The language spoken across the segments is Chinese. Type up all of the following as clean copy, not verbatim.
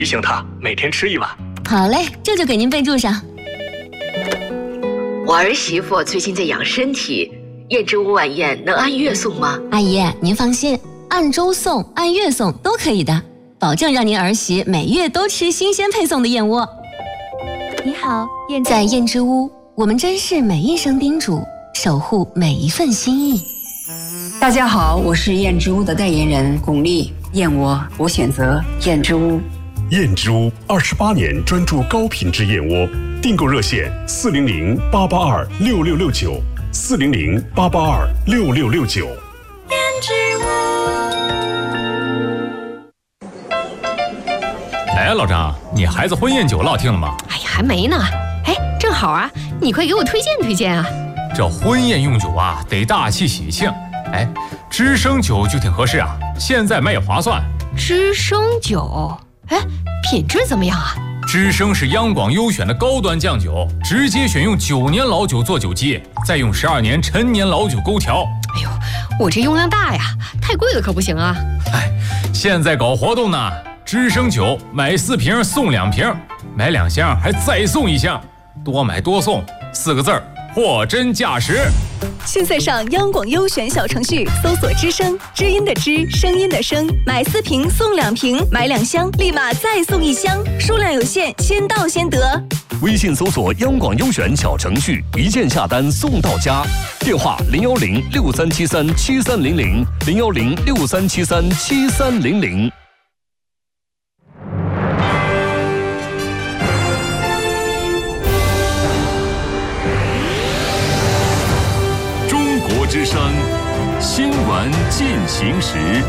提醒他每天吃1碗。 好嘞，这就给您备注上。 我儿媳妇最近在养身体，燕之屋晚宴能按月送吗？ 阿姨，您放心，按周送、按月送都可以的，保证让您儿媳每月都吃新鲜配送的燕窝。 你好， 在燕之屋，我们珍视每一声叮嘱，守护每一份心意。 大家好，我是燕之屋的代言人巩俐，燕窝我选择燕之屋。 燕之屋28年专注高品质燕窝，订购热线400-882-6669，400-882-6669。 燕之屋。 哎，老张，你孩子婚宴酒落定了吗？ 哎呀，还没呢。哎，正好啊，你快给我推荐推荐啊。 这婚宴用酒啊，得大气喜庆。哎，知生酒就挺合适啊，现在卖也划算。 知生酒，哎，品质怎么样啊？ 知生是央广优选的高端酱酒，直接选用9年老酒做酒基，再用12年陈年老酒勾调。 哎呦，我这用量大呀，太贵了可不行啊。 哎，现在搞活动呢，知生酒买4瓶送2瓶，买2箱还再送1箱，多买多送，4个字儿，货真价实。 现在上央广优选小程序搜索知声，知音的知，声音的声，买4瓶送2瓶，买2箱立马再送1箱，数量有限，先到先得。 微信搜索央广优选小程序，一键下单送到家。电话010-6373-7300，010-6373-7300。之声新闻进行时。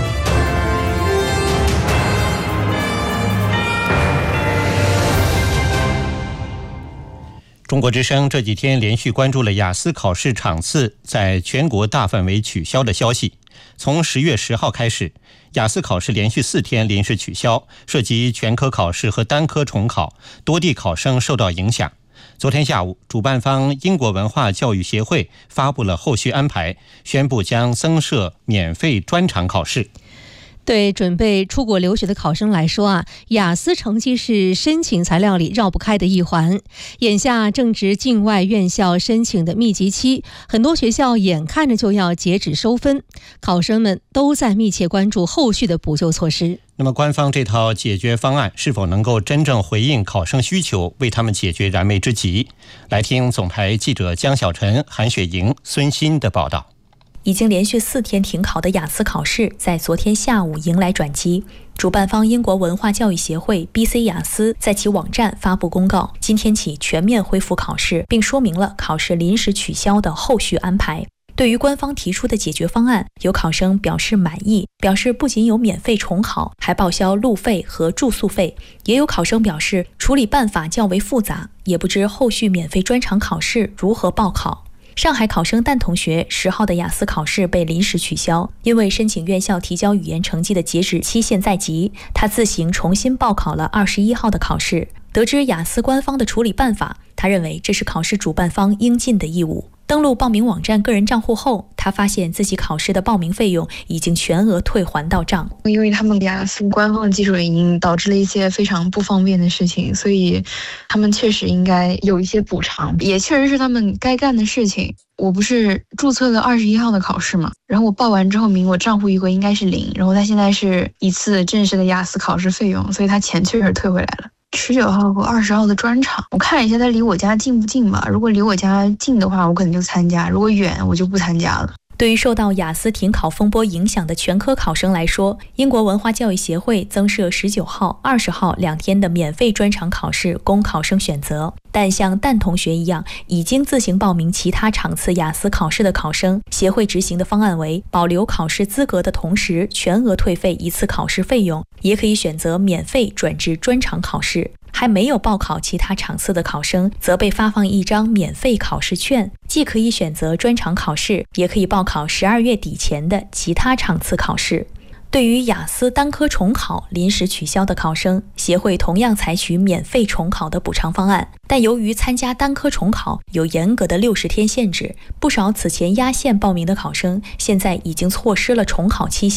中国之声这几天连续关注了雅思考试场次在全国大范围取消的消息。从10月10号开始，雅思考试连续4天临时取消，涉及全科考试和单科重考，多地考生受到影响。昨天下午，主办方英国文化教育协会发布了后续安排，宣布将增设免费专场考试。 对准备出国留学的考生来说啊，雅思成绩是申请材料里绕不开的一环。眼下正值境外院校申请的密集期，很多学校眼看着就要截止收分，考生们都在密切关注后续的补救措施。 那么官方这套解决方案是否能够真正回应考生需求，为他们解决燃眉之急？来听总台记者江小晨、韩雪莹、孙鑫的报道。 已经连续4天停考的雅思考试在昨天下午迎来转机。主办方英国文化教育协会 BC 雅思在其网站发布公告，今天起全面恢复考试，并说明了考试临时取消的后续安排。对于官方提出的解决方案，有考生表示满意，表示不仅有免费重考，还报销路费和住宿费。也有考生表示处理办法较为复杂，也不知后续免费专场考试如何报考。上海考生蛋同学10号的雅思考试被临时取消，因为申请院校提交语言成绩的截止期限在即，他自行重新报考了21号的考试。得知雅思官方的处理办法，他认为这是考试主办方应尽的义务。登录报名网站个人账户后，他发现自己考试的报名费用已经全额退还到账。 因为他们雅思官方的技术原因导致了一些非常不方便的事情，所以他们确实应该有一些补偿，也确实是他们该干的事情。我不是注册了21号的考试嘛，然后我报完之后我账户余额应该是0，然后他现在是一次正式的雅思考试费用，所以他钱确实退回来了。19号和20号的专场，我看一下它离我家近不近吧。如果离我家近的话，我可能就参加；如果远，我就不参加了。 对于受到雅思停考风波影响的全科考生来说，英国文化教育协会增设19号、20号2天的免费专场考试供考生选择。但像蛋同学一样已经自行报名其他场次雅思考试的考生，协会执行的方案为保留考试资格的同时全额退费一次考试费用，也可以选择免费转至专场考试。还没有报考其他场次的考生则被发放一张免费考试券，既可以选择专场考试，也可以报考12月底前的其他场次考试。对于雅思单科重考临时取消的考生，协会同样采取免费重考的补偿方案，但由于参加单科重考有严格的60天限制，不少此前压线报名的考生现在已经错失了重考期限。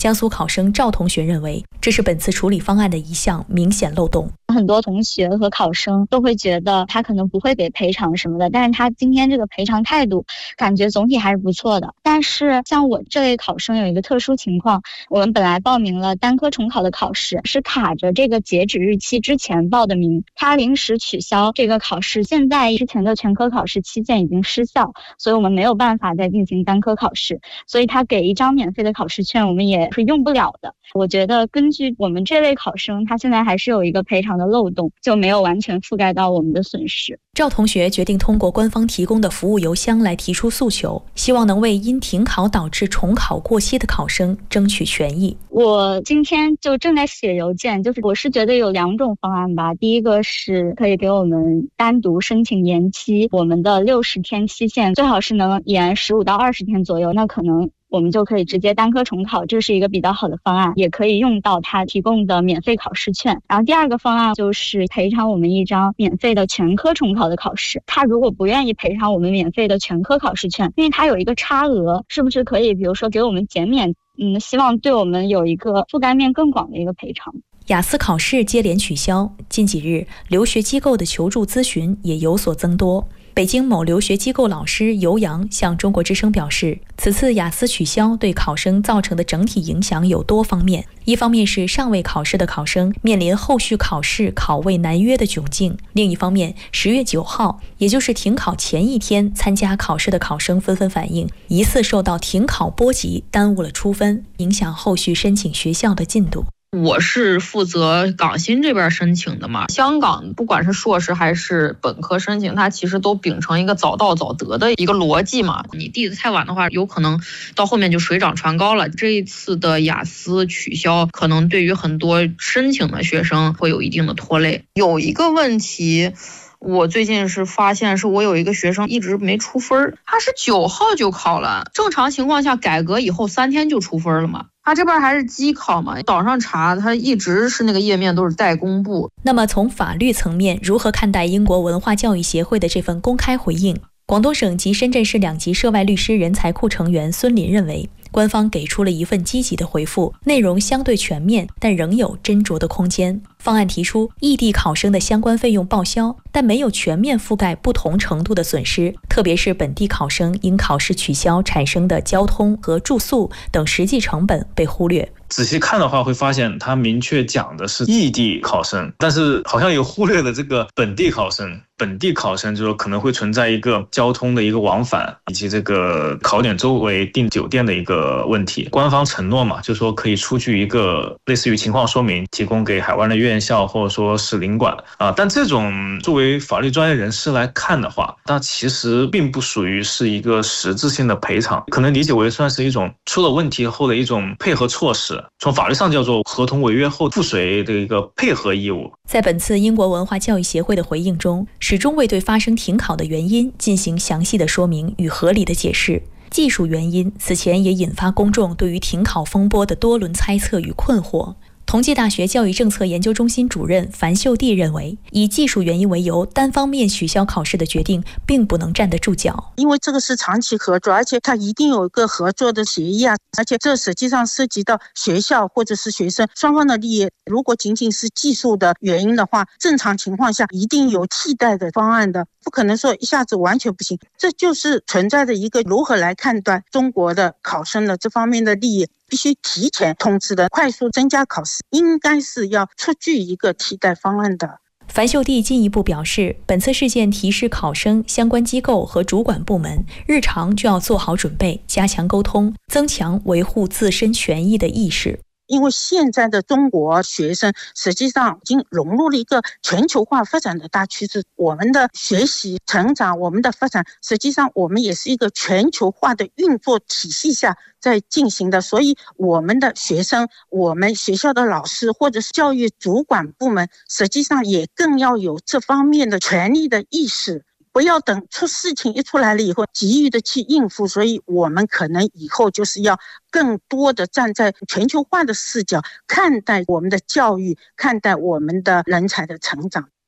江苏考生赵同学认为，这是本次处理方案的一项明显漏洞。 很多同学和考生都会觉得他可能不会给赔偿什么的，但是他今天这个赔偿态度感觉总体还是不错的。但是像我这类考生有一个特殊情况，我们本来报名了单科重考的考试，是卡着这个截止日期之前报的名，他临时取消这个考试，现在之前的全科考试期限已经失效，所以我们没有办法再进行单科考试，所以他给一张免费的考试券我们也是用不了的。我觉得根据我们这类考生，他现在还是有一个赔偿的漏洞，就没有完全覆盖到我们的损失。 赵同学决定通过官方提供的服务邮箱来提出诉求，希望能为因停考导致重考过期的考生争取权益。 我今天就正在写邮件，就是我是觉得有2种方案吧。第一个是可以给我们单独申请延期我们的60天期限，最好是能延15到20天左右，那可能我们就可以直接单科重考，这是一个比较好的方案，也可以用到他提供的免费考试券。然后第二个方案就是赔偿我们一张免费的全科重考的考试，他如果不愿意赔偿我们免费的全科考试券，因为他有一个差额，是不是可以比如说给我们减免，希望对我们有一个覆盖面更广的一个赔偿。 雅思考试接连取消，近几日留学机构的求助咨询也有所增多。北京某留学机构老师尤洋向中国之声表示，此次雅思取消对考生造成的整体影响有多方面，一方面是尚未考试的考生面临后续考试考位难约的窘境，另一方面10月9号，也就是停考前一天参加考试的考生纷纷反映，疑似受到停考波及，耽误了出分，影响后续申请学校的进度。 我是负责港新这边申请的嘛，香港不管是硕士还是本科申请，它其实都秉承一个早到早得的一个逻辑嘛，你递得太晚的话，有可能到后面就水涨船高了。这一次的雅思取消，可能对于很多申请的学生会有一定的拖累。有一个问题，我最近是发现，是我有一个学生一直没出分，他是9号就考了，正常情况下改革以后3天就出分了嘛。他这边还是机考嘛，岛上查他一直是那个页面都是待公布。 那么从法律层面，如何看待英国文化教育协会的这份公开回应？广东省及深圳市2级涉外律师人才库成员孙林认为，官方给出了一份积极的回复，内容相对全面，但仍有斟酌的空间。方案提出异地考生的相关费用报销，但没有全面覆盖不同程度的损失，特别是本地考生因考试取消产生的交通和住宿等实际成本被忽略。 仔细看的话，会发现他明确讲的是异地考生，但是好像有忽略了这个本地考生。本地考生就是可能会存在一个交通的一个往返，以及这个考点周围订酒店的一个问题。官方承诺嘛，就说可以出具一个类似于情况说明，提供给海外的院校或者说是领馆啊。但这种作为法律专业人士来看的话，它其实并不属于是一个实质性的赔偿，可能理解为算是一种出了问题后的一种配合措施。从法律上叫做合同违约后附随的一个配合义务。 在本次英国文化教育协会的回应中，始终未对发生停考的原因进行详细的说明与合理的解释。技术原因此前也引发公众对于停考风波的多轮猜测与困惑。同济大学教育政策研究中心主任樊秀娣认为，以技术原因为由单方面取消考试的决定并不能站得住脚， 因为这个是长期合作，而且它一定有一个合作的协议啊，而且这实际上涉及到学校或者是学生双方的利益。如果仅仅是技术的原因的话，正常情况下一定有替代的方案的，不可能说一下子完全不行。这就是存在的一个如何来判断中国的考生的这方面的利益，必须提前通知的，快速增加考试应该是要出具一个替代方案的。 樊秀娣进一步表示，本次事件提示考生、相关机构和主管部门日常就要做好准备，加强沟通，增强维护自身权益的意识。 因为现在的中国学生实际上已经融入了一个全球化发展的大趋势，我们的学习成长，我们的发展，实际上我们也是一个全球化的运作体系下在进行的，所以我们的学生，我们学校的老师或者是教育主管部门，实际上也更要有这方面的权利的意识，不要等出事情一出来了以后急于的去应付。所以我们可能以后就是要更多的站在全球化的视角看待我们的教育，看待我们的人才的成长。